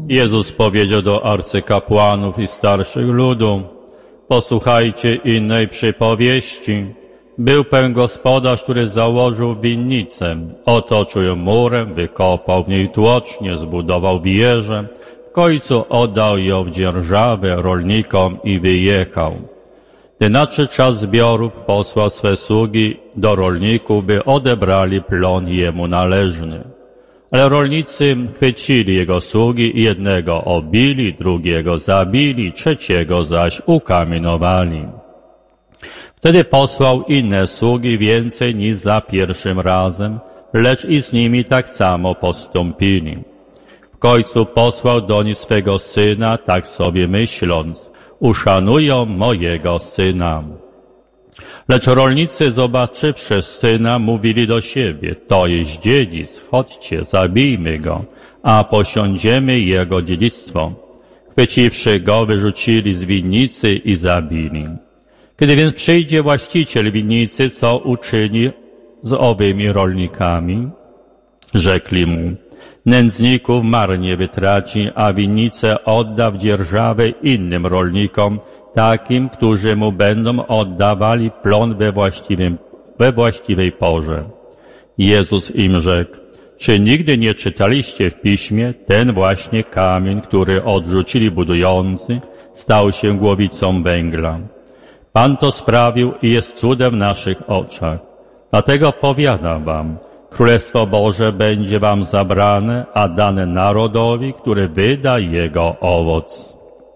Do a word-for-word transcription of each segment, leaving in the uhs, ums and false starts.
Jezus powiedział do arcykapłanów i starszych ludu: posłuchajcie innej przypowieści. Był pewien gospodarz, który założył winnicę, otoczył ją murem, wykopał w niej tłocznię, zbudował wieżę, w końcu oddał ją w dzierżawę rolnikom i wyjechał. Gdy nadszedł czas zbiorów, posłał swe sługi do rolników, by odebrali plon jemu należny. Ale rolnicy chwycili jego sługi i jednego obili, drugiego zabili, trzeciego zaś ukamienowali. Wtedy posłał inne sługi więcej niż za pierwszym razem, lecz i z nimi tak samo postąpili. W końcu posłał do nich swego syna, tak sobie myśląc: uszanują mojego syna. Lecz rolnicy, zobaczywszy syna, mówili do siebie: to jest dziedzic, chodźcie, zabijmy go, a posiądziemy jego dziedzictwo. Chwyciwszy go, wyrzucili z winnicy i zabili. Kiedy więc przyjdzie właściciel winnicy, co uczyni z owymi rolnikami? Rzekli mu: nędzników marnie wytraci, a winnicę odda w dzierżawę innym rolnikom, takim, którzy mu będą oddawali plon we, właściwym, we właściwej porze. Jezus im rzekł: czy nigdy nie czytaliście w Piśmie, ten właśnie kamień, który odrzucili budujący, stał się głowicą węgla. Pan to sprawił i jest cudem w naszych oczach. Dlatego powiadam wam, Królestwo Boże będzie wam zabrane, a dane narodowi, który wyda jego owoc.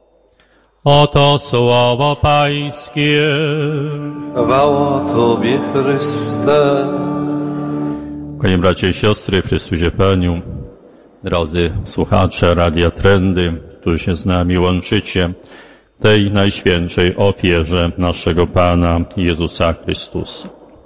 Oto słowo Pańskie. Chwała Tobie, Chryste. Kochani bracia i siostry w Chrystusie Paniu, drodzy słuchacze Radia Trendy, którzy się z nami łączycie, tej najświętszej ofierze naszego Pana Jezusa Chrystusa.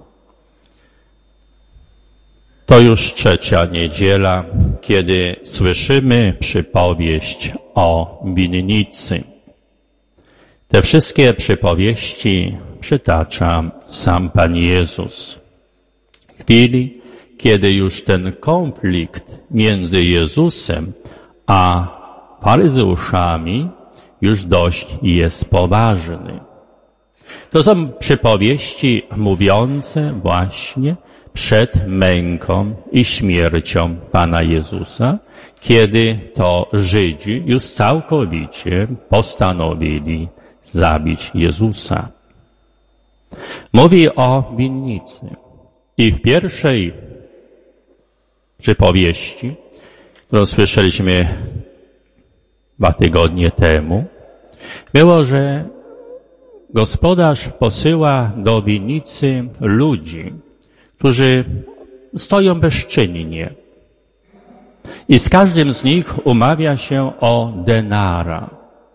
To już trzecia niedziela, kiedy słyszymy przypowieść o winnicy. Te wszystkie przypowieści przytacza sam Pan Jezus. W chwili, kiedy już ten konflikt między Jezusem a faryzeuszami już dość jest poważny. To są przypowieści mówiące właśnie przed męką i śmiercią Pana Jezusa, kiedy to Żydzi już całkowicie postanowili zabić Jezusa. Mówi o winnicy. I w pierwszej przypowieści, którą słyszeliśmy dwa tygodnie temu, było, że gospodarz posyła do winnicy ludzi, którzy stoją bezczynnie. I z każdym z nich umawia się o denara.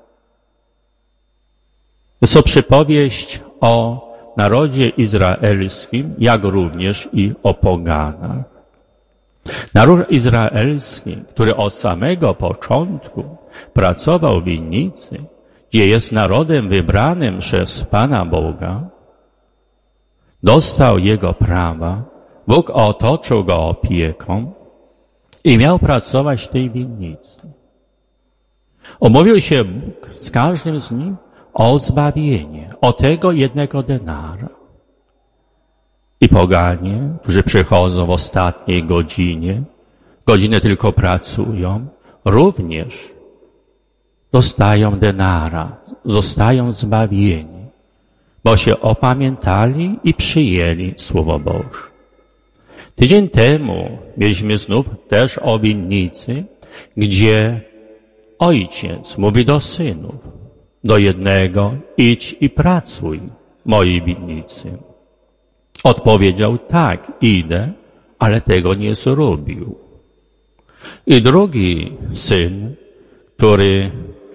Jest to przypowieść o narodzie izraelskim, jak również i o poganach. Naród izraelski, który od samego początku pracował w winnicy, gdzie jest narodem wybranym przez Pana Boga, dostał Jego prawa, Bóg otoczył go opieką i miał pracować w tej winnicy. Umówił się Bóg z każdym z nich o zbawienie, o tego jednego denara. I poganie, którzy przychodzą w ostatniej godzinie, godzinę tylko pracują, również dostają denara, zostają zbawieni, bo się opamiętali i przyjęli Słowo Boże. Tydzień temu mieliśmy znów też o winnicy, gdzie ojciec mówi do synów, do jednego: idź i pracuj w mojej winnicy. Odpowiedział: tak, idę, ale tego nie zrobił. I drugi syn, który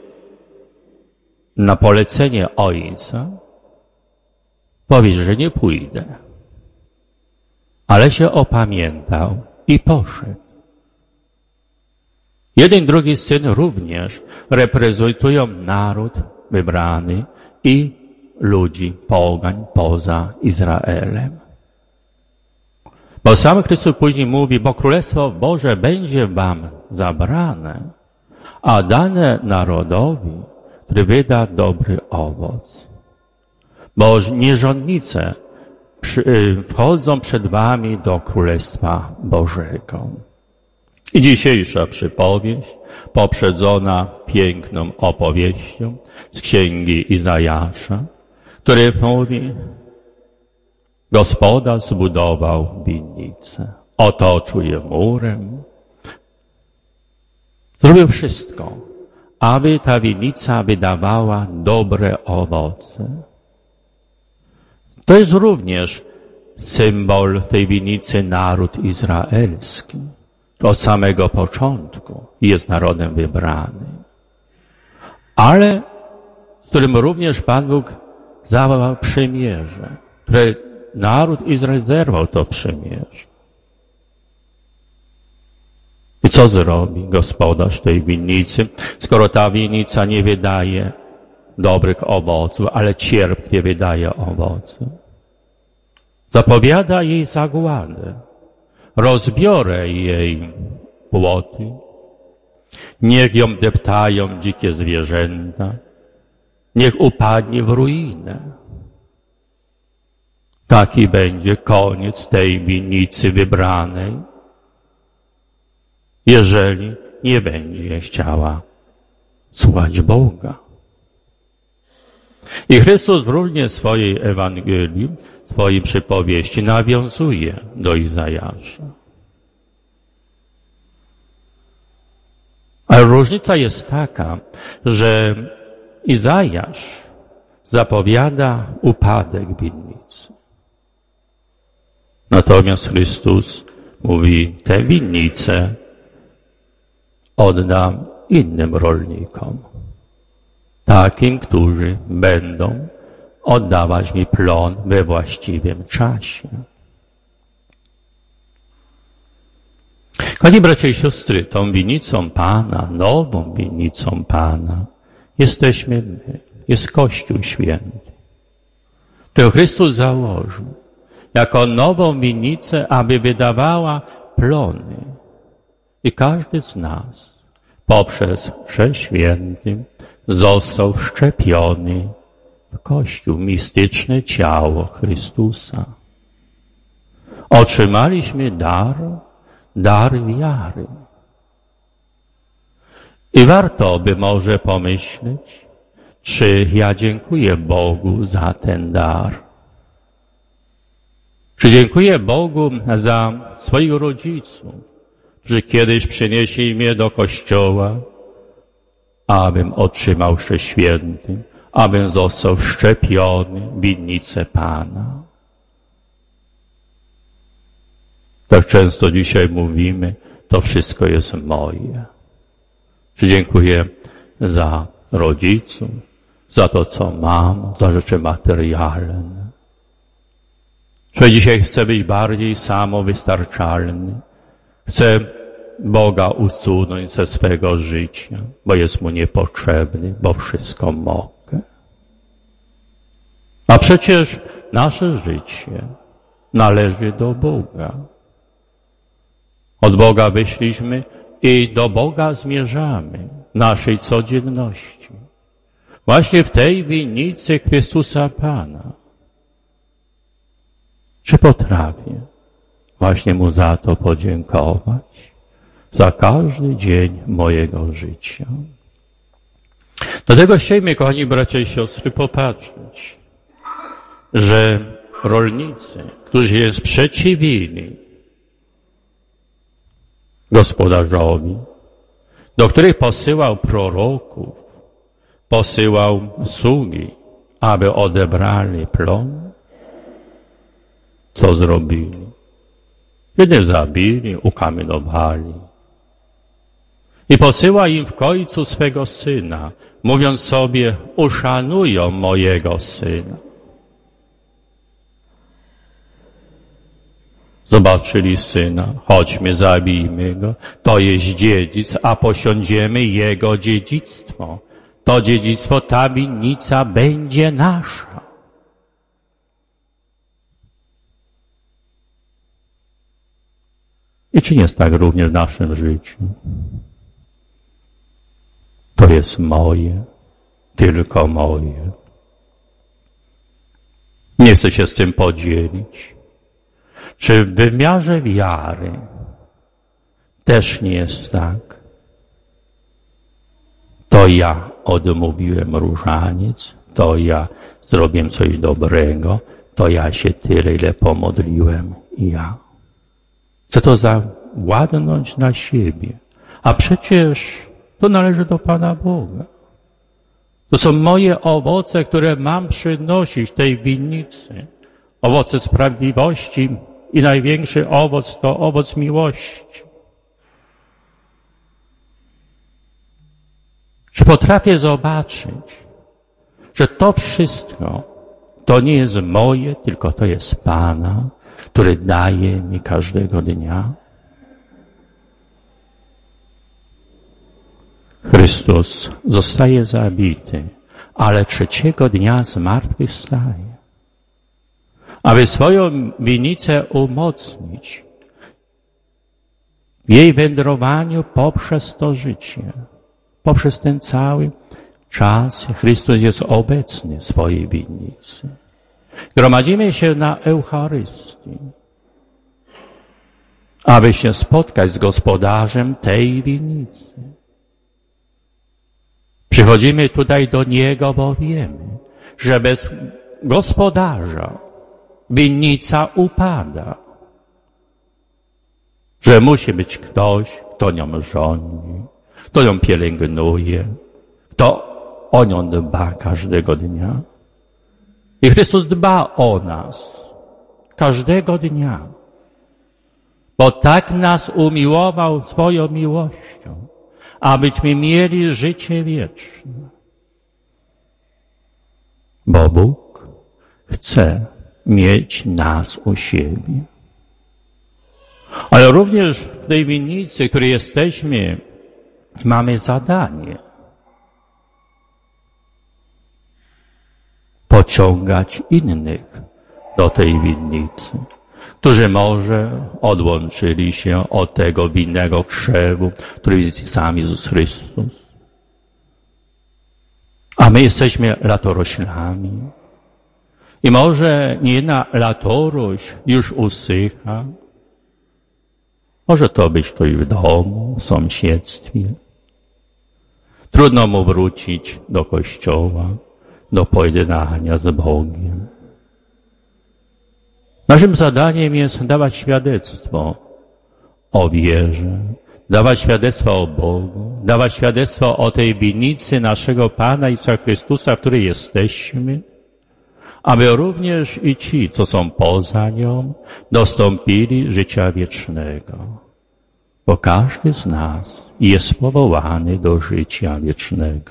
na polecenie ojca powie, że nie pójdę, ale się opamiętał i poszedł. Jeden, drugi syn również reprezentują naród wybrany i ludzi, pogań poza Izraelem. Bo sam Chrystus później mówi: bo Królestwo Boże będzie wam zabrane, a dane narodowi, który wyda dobry owoc. Bo nierządnice wchodzą przed wami do Królestwa Bożego. I dzisiejsza przypowieść, poprzedzona piękną opowieścią z księgi Izajasza, który mówi: Gospodarz zbudował winnicę, otoczył je murem, zrobił wszystko, aby ta winnica wydawała dobre owoce. To jest również symbol tej winnicy naród izraelski. Od samego początku jest narodem wybranym, ale z którym również Pan Bóg zawarł przymierze, które naród Izrael zerwał to przymierze. I co zrobi gospodarz tej winnicy, skoro ta winnica nie wydaje dobrych owoców, ale cierpkie wydaje owoce? Zapowiada jej zagładę. Rozbiorę jej płoty, niech ją deptają dzikie zwierzęta, niech upadnie w ruinę. Taki będzie koniec tej winnicy wybranej, jeżeli nie będzie chciała słuchać Boga. I Chrystus również w swojej Ewangelii, w swojej przypowieści nawiązuje do Izajasza. Ale różnica jest taka, że Izajasz zapowiada upadek winnicy. Natomiast Chrystus mówi, te winnice oddam innym rolnikom. Takim, którzy będą oddawać mi plon we właściwym czasie. Kochani bracia i siostry, tą winnicą Pana, nową winnicą Pana jesteśmy my, jest Kościół Święty, który Chrystus założył jako nową winnicę, aby wydawała plony. I każdy z nas poprzez Chrzest Święty został wszczepiony w Kościół, mistyczne ciało Chrystusa. Otrzymaliśmy dar, dar wiary. I warto by może pomyśleć, czy ja dziękuję Bogu za ten dar. Czy dziękuję Bogu za swoich rodziców, którzy kiedyś przynieśli mnie do kościoła, abym otrzymał Chrzest Święty, abym został wszczepiony w winnicę Pana. Tak często dzisiaj mówimy, to wszystko jest moje. Czy dziękuję za rodziców, za to, co mam, za rzeczy materialne. Czy dzisiaj chcę być bardziej samowystarczalny? Chcę Boga usunąć ze swego życia, bo jest Mu niepotrzebny, bo wszystko mogę. A przecież nasze życie należy do Boga. Od Boga wyszliśmy i do Boga zmierzamy w naszej codzienności. Właśnie w tej winnicy Chrystusa Pana. Czy potrafię właśnie Mu za to podziękować? Za każdy dzień mojego życia. Dlatego chcielibyśmy, kochani bracia i siostry, popatrzeć, że rolnicy, którzy się sprzeciwili gospodarzowi, do których posyłał proroków, posyłał sługi, aby odebrali plon, co zrobili? Kiedy zabili, ukamienowali. I posyła im w końcu swego syna, mówiąc sobie, uszanują mojego syna. Zobaczyli syna, chodźmy, zabijmy go, to jest dziedzic, a posiądziemy jego dziedzictwo. To dziedzictwo, ta winnica będzie nasza. I czy nie jest tak również w naszym życiu? To jest moje, tylko moje. Nie chcę się z tym podzielić. Czy w wymiarze wiary też nie jest tak? To ja odmówiłem różaniec, to ja zrobiłem coś dobrego, to ja się tyle, ile pomodliłem i ja. Chcę to zawładnąć na siebie. A przecież to należy do Pana Boga. To są moje owoce, które mam przynosić tej winnicy. Owoce sprawiedliwości i największy owoc to owoc miłości. Czy potrafię zobaczyć, że to wszystko to nie jest moje, tylko to jest Pana, który daje mi każdego dnia? Chrystus zostaje zabity, ale trzeciego dnia zmartwychwstaje. Aby swoją winnicę umocnić w jej wędrowaniu poprzez to życie, poprzez ten cały czas Chrystus jest obecny w swojej winnicy. Gromadzimy się na Eucharystii, aby się spotkać z gospodarzem tej winnicy. Przychodzimy tutaj do Niego, bo wiemy, że bez gospodarza winnica upada. Że musi być ktoś, kto nią rządzi, kto ją pielęgnuje, kto o nią dba każdego dnia. I Chrystus dba o nas każdego dnia, bo tak nas umiłował swoją miłością, abyśmy mieli życie wieczne. Bo Bóg chce mieć nas u siebie. Ale również w tej winnicy, w której jesteśmy, mamy zadanie pociągać innych do tej winnicy, którzy może odłączyli się od tego winnego krzewu, który jest sam Jezus Chrystus. A my jesteśmy latoroślami. I może niejedna latorośl już usycha. Może to być ktoś w domu, w sąsiedztwie. Trudno mu wrócić do kościoła, do pojednania z Bogiem. Naszym zadaniem jest dawać świadectwo o wierze, dawać świadectwo o Bogu, dawać świadectwo o tej winnicy naszego Pana Jezusa Chrystusa, w której jesteśmy, aby również i ci, co są poza nią, dostąpili życia wiecznego. Bo każdy z nas jest powołany do życia wiecznego.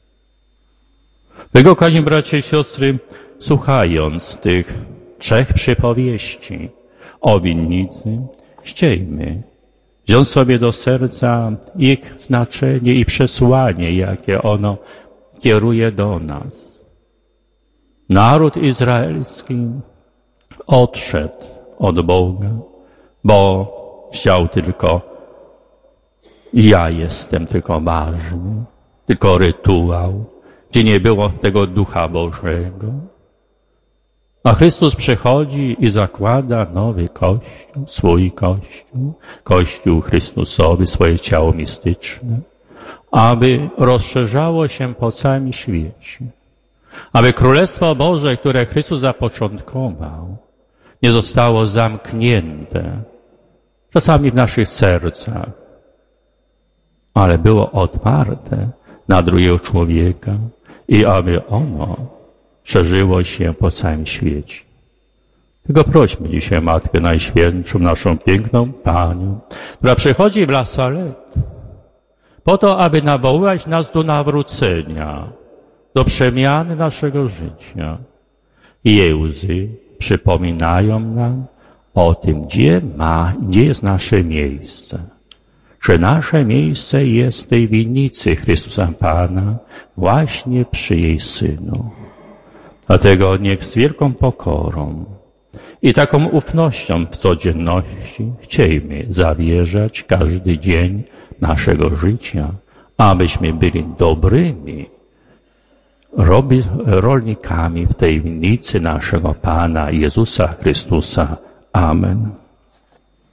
Tego, kochani bracia i siostry, słuchając tych trzech przypowieści o winnicy, chciejmy wziąć sobie do serca ich znaczenie i przesłanie, jakie ono kieruje do nas. Naród izraelski odszedł od Boga, bo chciał tylko, ja jestem tylko ważny, tylko rytuał, gdzie nie było tego Ducha Bożego. A Chrystus przychodzi i zakłada nowy Kościół, swój Kościół, Kościół Chrystusowy, swoje ciało mistyczne, aby rozszerzało się po całym świecie. Aby Królestwo Boże, które Chrystus zapoczątkował, nie zostało zamknięte, czasami w naszych sercach, ale było otwarte na drugiego człowieka i aby ono szerzyło się po całym świecie. Tylko prośmy dzisiaj Matkę Najświętszą, naszą piękną Panią, która przychodzi w La Salette po to, aby nawoływać nas do nawrócenia, do przemiany naszego życia. I jej łzy przypominają nam o tym, gdzie ma, gdzie jest nasze miejsce. Że nasze miejsce jest w tej winnicy Chrystusa Pana, właśnie przy jej Synu. Dlatego niech z wielką pokorą i taką ufnością w codzienności chciejmy zawierzać każdy dzień naszego życia, abyśmy byli dobrymi robi, rolnikami w tej winnicy naszego Pana Jezusa Chrystusa. Amen.